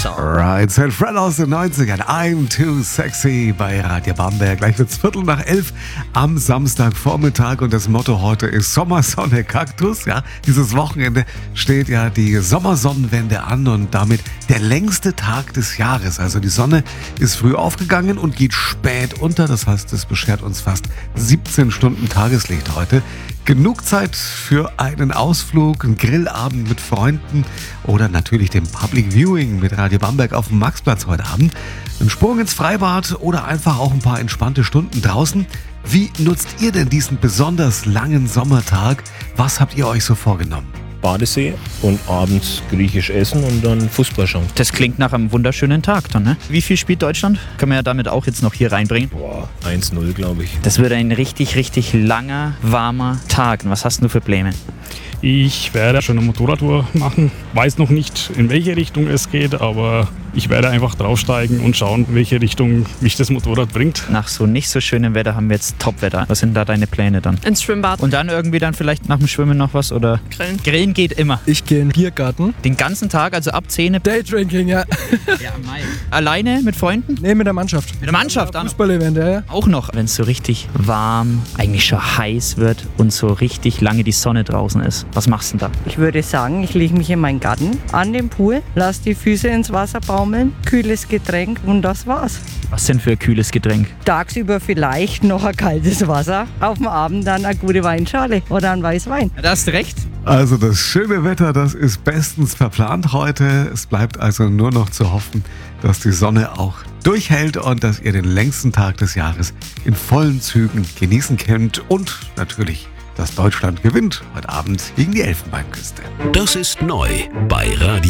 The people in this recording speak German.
Right, San Fred aus den 90ern. I'm too sexy bei Radio Bamberg. Gleich wird's 11:15 am Samstagvormittag und das Motto heute ist Sommersonne Kaktus. Ja, dieses Wochenende steht ja die Sommersonnenwende an und damit der längste Tag des Jahres. Also die Sonne ist früh aufgegangen und geht spät unter. Das heißt, es beschert uns fast 17 Stunden Tageslicht heute. Genug Zeit für einen Ausflug, einen Grillabend mit Freunden oder natürlich dem Public Viewing mit Radio Bamberg auf dem Maxplatz heute Abend. Ein Sprung ins Freibad oder einfach auch ein paar entspannte Stunden draußen. Wie nutzt ihr denn diesen besonders langen Sommertag? Was habt ihr euch so vorgenommen? Badesee und abends griechisch essen und dann Fußball schauen. Das klingt nach einem wunderschönen Tag dann, ne? Wie viel spielt Deutschland? Können wir ja damit auch jetzt noch hier reinbringen. 1-0, glaube ich. Das wird ein richtig, richtig langer, warmer Tag. Und was hast du für Pläne? Ich werde schon eine Motorradtour machen. Weiß noch nicht, in welche Richtung es geht, aber ich werde einfach draufsteigen und schauen, in welche Richtung mich das Motorrad bringt. Nach so nicht so schönem Wetter haben wir jetzt Topwetter. Was sind da deine Pläne dann? Ins Schwimmbad. Und dann irgendwie dann vielleicht nach dem Schwimmen noch was oder? Grillen. Grillen geht immer. Ich gehe in den Biergarten. Den ganzen Tag, also ab 10. Daydrinking, ja. Ja, Mai. Alleine mit Freunden? Nee, mit der Mannschaft. Mit der Mannschaft auch noch. Fußball-Event, ja. Auch noch, wenn es so richtig warm, eigentlich schon heiß wird und so richtig lange die Sonne draußen ist. Was machst du denn da? Ich würde sagen, ich lege mich in meinen Garten an den Pool, lasse die Füße ins Wasser baumeln, kühles Getränk und das war's. Was denn für ein kühles Getränk? Tagsüber vielleicht noch ein kaltes Wasser, auf dem Abend dann eine gute Weinschale oder ein Weißwein. Da hast du recht. Also das schöne Wetter, das ist bestens verplant heute. Es bleibt also nur noch zu hoffen, dass die Sonne auch durchhält und dass ihr den längsten Tag des Jahres in vollen Zügen genießen könnt und natürlich, dass Deutschland gewinnt heute Abend gegen die Elfenbeinküste. Das ist neu bei Radio